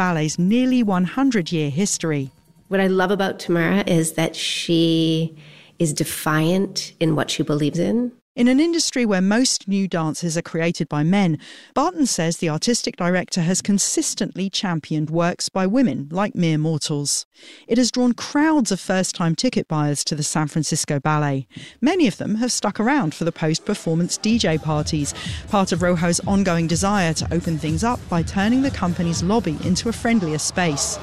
Ballet's nearly 100-year history. What I love about Tamara is that she is defiant in what she believes in. In an industry where most new dances are created by men, Barton says the artistic director has consistently championed works by women like Mere Mortals. It has drawn crowds of first-time ticket buyers to the San Francisco Ballet. Many of them have stuck around for the post-performance DJ parties, part of Rojo's ongoing desire to open things up by turning the company's lobby into a friendlier space.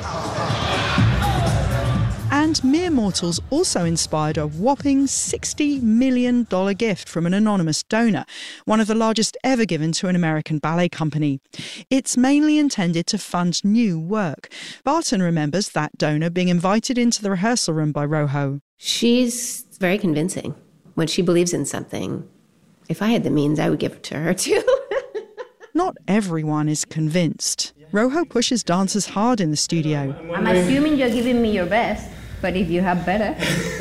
And Mere Mortals also inspired a whopping $60 million gift from an anonymous donor, one of the largest ever given to an American ballet company. It's mainly intended to fund new work. Barton remembers that donor being invited into the rehearsal room by Rojo. She's very convincing. When she believes in something, if I had the means, I would give it to her too. Not everyone is convinced. Rojo pushes dancers hard in the studio. I'm assuming you're giving me your best. But if you have better...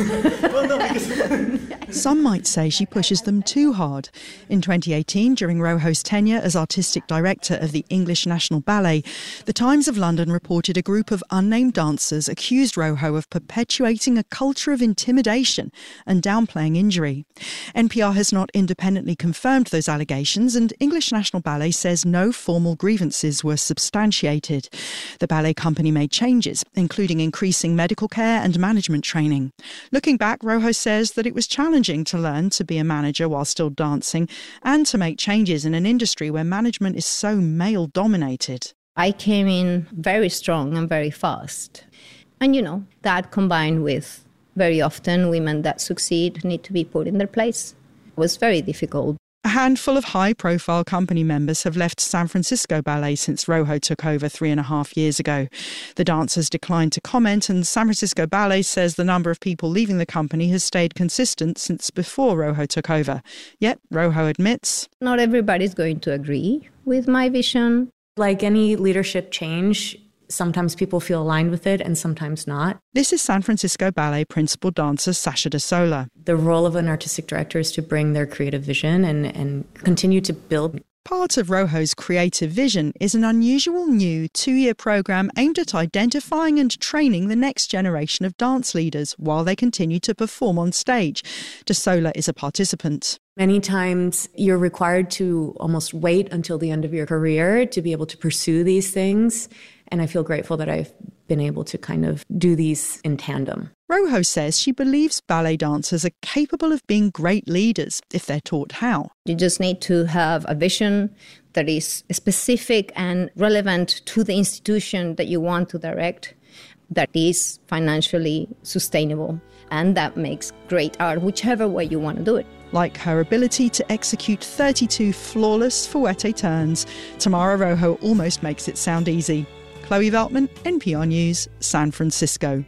Some might say she pushes them too hard. In 2018, during Rojo's tenure as artistic director of the English National Ballet, the Times of London reported a group of unnamed dancers accused Rojo of perpetuating a culture of intimidation and downplaying injury. NPR has not independently confirmed those allegations, and English National Ballet says no formal grievances were substantiated. The ballet company made changes, including increasing medical care and management training. Looking back, Rojo says that it was challenging to learn to be a manager while still dancing and to make changes in an industry where management is so male-dominated. I came in very strong and very fast. And, that combined with very often women that succeed need to be put in their place was very difficult. A handful of high-profile company members have left San Francisco Ballet since Rojo took over 3.5 years ago. The dancers declined to comment, and San Francisco Ballet says the number of people leaving the company has stayed consistent since before Rojo took over. Yet, Rojo admits, not everybody's going to agree with my vision. Like any leadership change, sometimes people feel aligned with it and sometimes not. This is San Francisco Ballet principal dancer Sasha De Sola. The role of an artistic director is to bring their creative vision and continue to build. Part of Rojo's creative vision is an unusual new 2-year program aimed at identifying and training the next generation of dance leaders while they continue to perform on stage. De Sola is a participant. Many times you're required to almost wait until the end of your career to be able to pursue these things. And I feel grateful that I've been able to kind of do these in tandem. Rojo says she believes ballet dancers are capable of being great leaders if they're taught how. You just need to have a vision that is specific and relevant to the institution that you want to direct, that is financially sustainable, and that makes great art, whichever way you want to do it. Like her ability to execute 32 flawless fouette turns, Tamara Rojo almost makes it sound easy. Chloe Veltman, NPR News, San Francisco.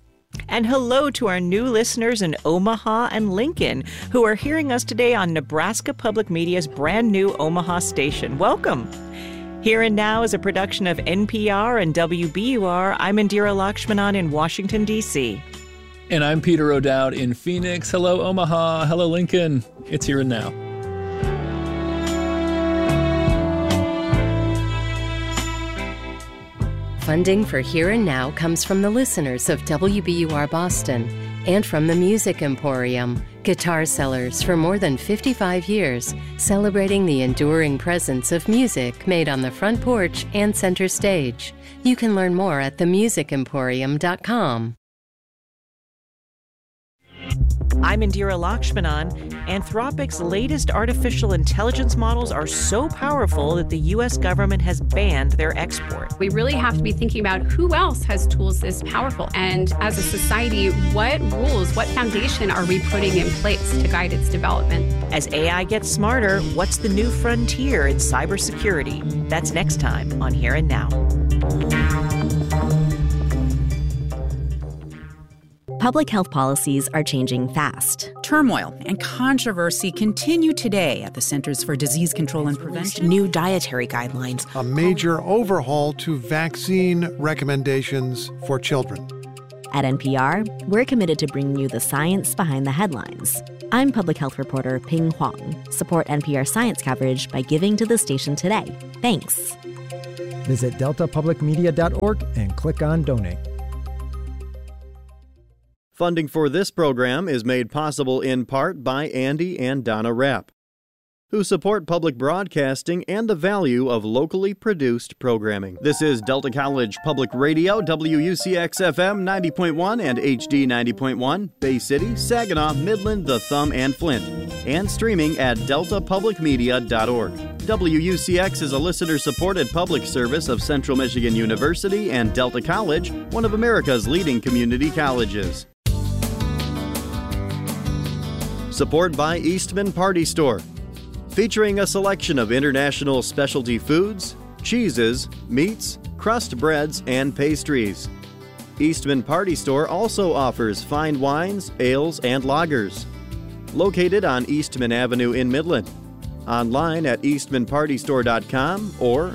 And hello to our new listeners in Omaha and Lincoln who are hearing us today on Nebraska Public Media's brand new Omaha station. Welcome. Here and Now is a production of NPR and WBUR. I'm Indira Lakshmanan in Washington, D.C. And I'm Peter O'Dowd in Phoenix. Hello, Omaha. Hello, Lincoln. It's Here and Now. Funding for Here and Now comes from the listeners of WBUR Boston and from the Music Emporium, guitar sellers for more than 55 years, celebrating the enduring presence of music made on the front porch and center stage. You can learn more at themusicemporium.com. I'm Indira Lakshmanan. Anthropic's latest artificial intelligence models are so powerful that the U.S. government has banned their export. We really have to be thinking about who else has tools this powerful. And as a society, what rules, what foundation are we putting in place to guide its development? As AI gets smarter, what's the new frontier in cybersecurity? That's next time on Here and Now. Public health policies are changing fast. Turmoil and controversy continue today at the Centers for Disease Control and Prevention. New dietary guidelines. A major overhaul to vaccine recommendations for children. At NPR, we're committed to bringing you the science behind the headlines. I'm public health reporter Ping Huang. Support NPR science coverage by giving to the station today. Thanks. Visit deltapublicmedia.org and click on Donate. Funding for this program is made possible in part by Andy and Donna Rapp, who support public broadcasting and the value of locally produced programming. This is Delta College Public Radio, WUCX-FM 90.1 and HD 90.1, Bay City, Saginaw, Midland, The Thumb, and Flint, and streaming at deltapublicmedia.org. WUCX is a listener-supported public service of Central Michigan University and Delta College, one of America's leading community colleges. Support by Eastman Party Store, featuring a selection of international specialty foods, cheeses, meats, crust breads, and pastries. Eastman Party Store also offers fine wines, ales, and lagers. Located on Eastman Avenue in Midland. Online at eastmanpartystore.com or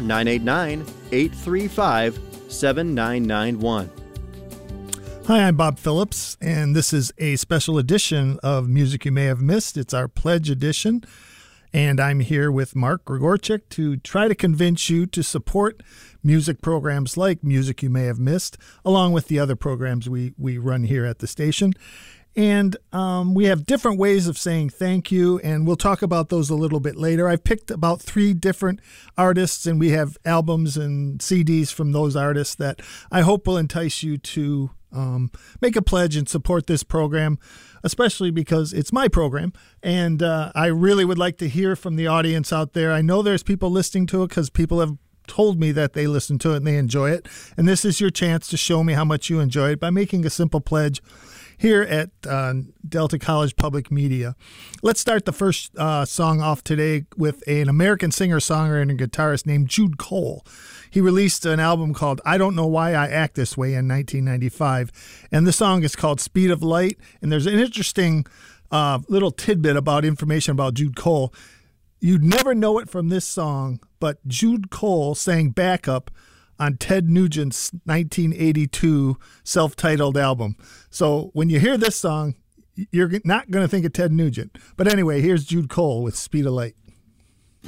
989-835-7991. Hi, I'm Bob Phillips, and this is a special edition of Music You May Have Missed. It's our Pledge edition, and I'm here with Mark Grigorchik to try to convince you to support music programs like Music You May Have Missed, along with the other programs we run here at the station. And we have different ways of saying thank you, and we'll talk about those a little bit later. I've picked about 3 different artists, and we have albums and CDs from those artists that I hope will entice you to make a pledge and support this program, especially because it's my program. And I really would like to hear from the audience out there. I know there's people listening to it because people have told me that they listen to it and they enjoy it. And this is your chance to show me how much you enjoy it by making a simple pledge here at Delta College Public Media. Let's start the first song off today with an American singer-songwriter and guitarist named Jude Cole. He released an album called I Don't Know Why I Act This Way in 1995, and the song is called Speed of Light. And there's an interesting little tidbit about information about Jude Cole. You'd never know it from this song, but Jude Cole sang backup on Ted Nugent's 1982 self-titled album. So when you hear this song, you're not going to think of Ted Nugent. But anyway, here's Jude Cole with Speed of Light.